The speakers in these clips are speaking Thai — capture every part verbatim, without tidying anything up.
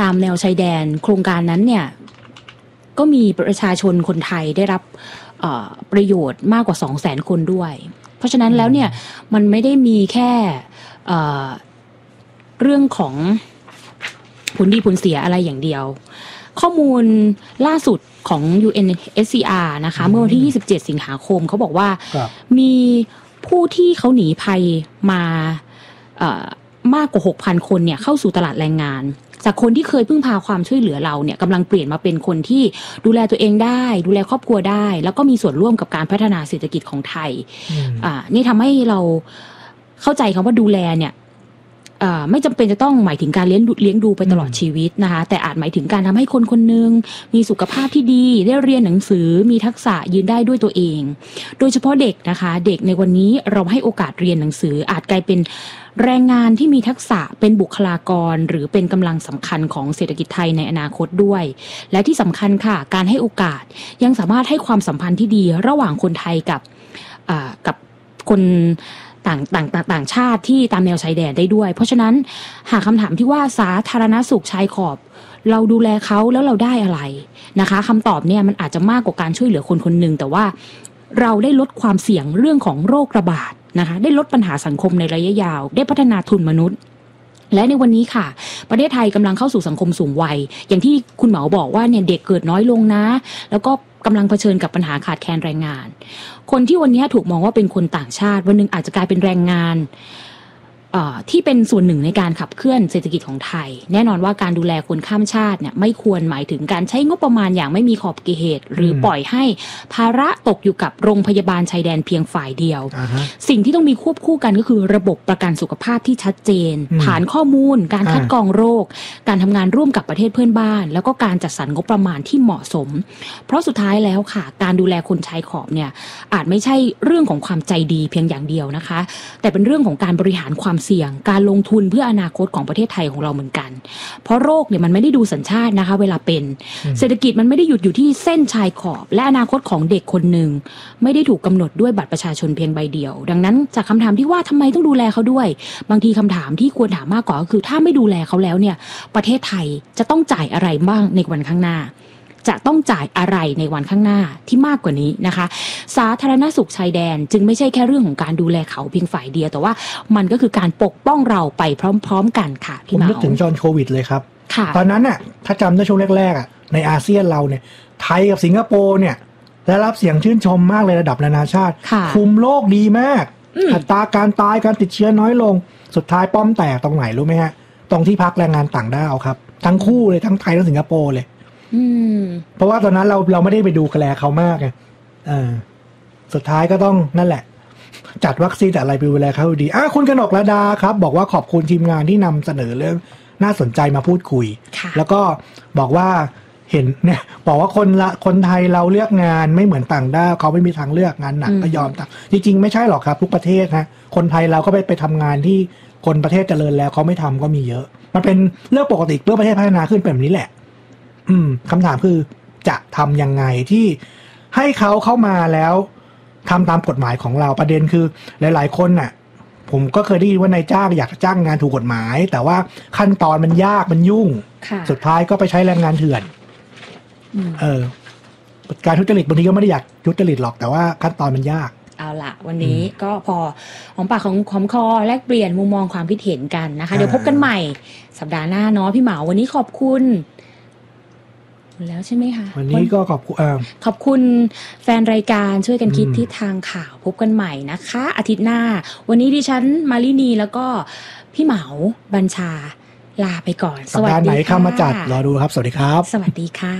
ามแนวชายแดนโครงการนั้นเนี่ยก็มีประชาชนคนไทยได้รับประโยชน์มากกว่า สองแสน คนด้วยเพราะฉะนั้นแล้วเนี่ยมันไม่ได้มีแค่เอ่อเรื่องของผลดีผลเสียอะไรอย่างเดียวข้อมูลล่าสุดของ ยู เอ็น เอส ซี อาร์ นะคะเมื่อวันที่ยี่สิบเจ็ดสิงหาคมเขาบอกว่ามีผู้ที่เขาหนีภัยมาเอ่อมากกว่า หกพัน คนเนี่ยเข้าสู่ตลาดแรงงานจากคนที่เคยพึ่งพาความช่วยเหลือเราเนี่ยกำลังเปลี่ยนมาเป็นคนที่ดูแลตัวเองได้ดูแลครอบครัวได้แล้วก็มีส่วนร่วมกับการพัฒนาเศรษฐกิจของไทยอ่านี่ทำให้เราเข้าใจคำว่าดูแลเนี่ยไม่จำเป็นจะต้องหมายถึงการเลี้ยงเลี้ยงดูไปตลอดชีวิตนะคะแต่อาจหมายถึงการทำให้คนคนนึงมีสุขภาพที่ดีได้เรียนหนังสือมีทักษะยืนได้ด้วยตัวเองโดยเฉพาะเด็กนะคะเด็กในวันนี้เราให้โอกาสเรียนหนังสืออาจกลายเป็นแรงงานที่มีทักษะเป็นบุคลากรหรือเป็นกำลังสำคัญของเศรษฐกิจไทยในอนาคตด้วยและที่สำคัญค่ะการให้โอกาสยังสามารถให้ความสัมพันธ์ที่ดีระหว่างคนไทยกับกับคนต่างต่างต่างชาติที่ตามแนวชายแดนได้ด้วยเพราะฉะนั้นหากคำถามที่ว่าสาธารณสุขชายขอบเราดูแลเขาแล้วเราได้อะไรนะคะคำตอบเนี่ยมันอาจจะมากกว่าการช่วยเหลือคนคนหนึ่งแต่ว่าเราได้ลดความเสี่ยงเรื่องของโรคระบาดนะคะได้ลดปัญหาสังคมในระยะยาวได้พัฒนาทุนมนุษย์และในวันนี้ค่ะประเทศไทยกำลังเข้าสู่สังคมสูงวัยอย่างที่คุณหมอบอกว่าเนี่ยเด็กเกิดน้อยลงนะแล้วก็กำลังเผชิญกับปัญหาขาดแคลนแรงงานคนที่วันนี้ถูกมองว่าเป็นคนต่างชาติวันนึงอาจจะกลายเป็นแรงงานที่เป็นส่วนหนึ่งในการขับเคลื่อนเศรษฐกิจของไทยแน่นอนว่าการดูแลคนข้ามชาติเนี่ยไม่ควรหมายถึงการใช้งบประมาณอย่างไม่มีขอบเขตหรือปล่อยให้ภาระตกอยู่กับโรงพยาบาลชายแดนเพียงฝ่ายเดียว uh-huh. สิ่งที่ต้องมีควบคู่กันก็คือระบบประกันสุขภาพที่ชัดเจนฐานข้อมูลการคัดกรองโรคการทำงานร่วมกับประเทศเพื่อนบ้านแล้วก็การจัดสรรงบประมาณที่เหมาะสมเพราะสุดท้ายแล้วค่ะการดูแลคนชายขอบเนี่ยอาจไม่ใช่เรื่องของความใจดีเพียงอย่างเดียวนะคะแต่เป็นเรื่องของการบริหารความเสี่ยงการลงทุนเพื่ออนาคตของประเทศไทยของเราเหมือนกันเพราะโรคเนี่ยมันไม่ได้ดูสัญชาตินะคะเวลาเป็นเศรษฐกิจมันไม่ได้หยุดอยู่ที่เส้นชายขอบและอนาคตของเด็กคนหนึ่งไม่ได้ถูกกำหนดด้วยบัตรประชาชนเพียงใบเดียวดังนั้นจากคำถามที่ว่าทำไมต้องดูแลเขาด้วยบางทีคำถามที่ควรถามมากกว่าก็คือถ้าไม่ดูแลเขาแล้วเนี่ยประเทศไทยจะต้องจ่ายอะไรบ้างในวันข้างหน้าจะต้องจ่ายอะไรในวันข้างหน้าที่มากกว่านี้นะคะสาธารณสุขชายแดนจึงไม่ใช่แค่เรื่องของการดูแลเขาเพียงฝ่ายเดียวแต่ว่ามันก็คือการปกป้องเราไปพร้อมๆกันค่ะพี่หมอผมนึกถึงตอนโควิดเลยครับตอนนั้นน่ะถ้าจำได้ช่วงแรกๆอ่ะในอาเซียนเราเนี่ยไทยกับสิงคโปร์เนี่ยได้รับเสียงชื่นชมมากเลยระดับนานาชาติคุมโรคดีมากอัตราการตายการติดเชื้อน้อยลงสุดท้ายป้อมแตกตรงไหนรู้ไหมฮะตรงที่พักแรงงานต่างด้าวครับทั้งคู่เลยทั้งไทยทั้งสิงคโปร์เลยเพราะว่าตอนนั้นเราเราไม่ได้ไปดูแลเขามากไงอ่าสุดท้ายก็ต้องนั่นแหละจัดวัคซีนจัดอะไรไปดูแลเขาดีอ่ะคุณกนกระดาครับบอกว่าขอบคุณทีมงานที่นำเสนอเรื่องน่าสนใจมาพูดคุยแล้วก็บอกว่าเห็นเนี่ยบอกว่าคนละคนไทยเราเลือกงานไม่เหมือนต่างด้าวเขาไม่มีทางเลือกงานหนักก็ยอมต่างจริงๆไม่ใช่หรอกครับทุกประเทศนะคนไทยเราก็ไปไปทำงานที่คนประเทศเจริญแล้วเขาไม่ทำก็มีเยอะมันเป็นเรื่องปกติเมื่อประเทศพัฒนาขึ้นเป็นแบบนี้แหละอืมคำถามคือจะทำยังไงที่ให้เขาเข้ามาแล้วทำตามกฎหมายของเราประเด็นคือหลายๆคนน่ะผมก็เคยได้ยินว่านายจ้างอยากจ้างงานถูกกฎหมายแต่ว่าขั้นตอนมันยากมันยุ่งสุดท้ายก็ไปใช้แรงงานเถื่อนเออการทุจริตบางทีก็ไม่ได้อยากทุจริตหรอกแต่ว่าขั้นตอนมันยากเอาล่ะวันนี้ก็พอของปากของหอมคอแลกเปลี่ยนมุมมองความคิดเห็นกันนะคะเดี๋ยวพบกันใหม่สัปดาห์หน้าเนาะพี่เหมาวันนี้ขอบคุณแล้วใช่ไหมคะวันนี้ก็ขอบคุณขอบคุณแฟนรายการช่วยกันคิดทิศทางข่าวพบกันใหม่นะคะอาทิตย์หน้าวันนี้ดิฉันมาลินีแล้วก็พี่เหมาบัญชาลาไปก่อนสวัสดีค่ะสัปดาห์ไหนเข้ามาจัดรอดูครับสวัสดีครับสวัสดีค่ะ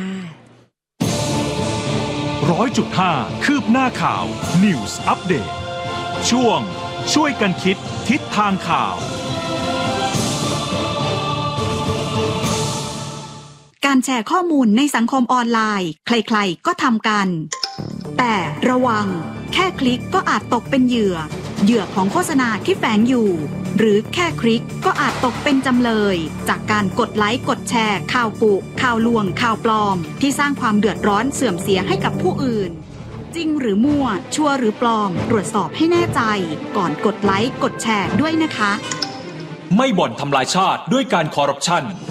ร้อยจุดห้าคืบหน้าข่าว News Update ช่วงช่วยกันคิดทิศทางข่าวการแชร์ข้อมูลในสังคมออนไลน์ใครๆก็ทำกันแต่ระวังแค่คลิกก็อาจตกเป็นเหยื่อเหยื่อของโฆษณาที่แฝงอยู่หรือแค่คลิกก็อาจตกเป็นจำเลยจากการกดไลค์กดแชร์ข่าวกุข่าวลวงข่าวปลอมที่สร้างความเดือดร้อนเสื่อมเสียให้กับผู้อื่นจริงหรือมั่วชัวร์หรือปลอมตรวจสอบให้แน่ใจก่อนกดไลค์กดแชร์ด้วยนะคะไม่บ่อนทำลายชาติด้วยการคอร์รัปชัน